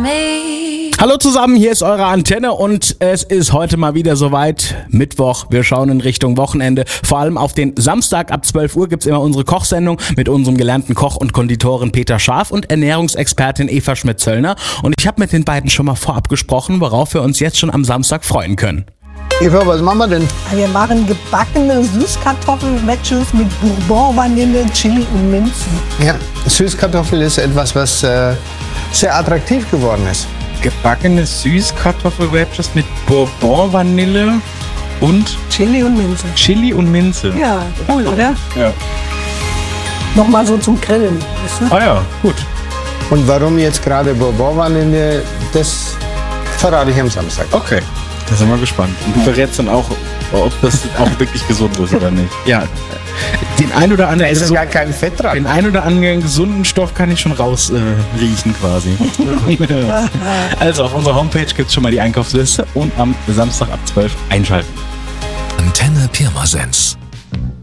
me. Hallo zusammen, hier ist eure Antenne und es ist heute mal wieder soweit. Mittwoch, wir schauen in Richtung Wochenende. Vor allem auf den Samstag ab 12 Uhr gibt's immer unsere Kochsendung mit unserem gelernten Koch und Konditoren Peter Scharf und Ernährungsexpertin Eva Schmidt-Zöllner. Und ich habe mit den beiden schon mal vorab gesprochen, worauf wir uns jetzt schon am Samstag freuen können. Eva, was machen wir denn? Wir machen gebackene Süßkartoffelwedges mit Bourbon, Vanille, Chili und Minzen. Ja, Süßkartoffel ist etwas, was sehr attraktiv geworden ist. Gebackene Süßkartoffelwedges mit Bourbon, Vanille und Chili und Minze. Chili und Minze. Ja, cool, oder? Ja. Nochmal so zum Grillen, weißt du? Ah ja, gut. Und warum jetzt gerade Bourbon Vanille, das verrate ich am Samstag. Okay, da sind wir gespannt. Und du verrätst dann auch, ob das auch wirklich gesund ist oder nicht. Ja, den ein oder anderen, Es ist gar kein Fett dran. den ein oder anderen gesunden Stoff kann ich schon riechen quasi. Also auf unserer Homepage gibt es schon mal die Einkaufsliste und am Samstag ab 12 einschalten. Antenne Pirmasens.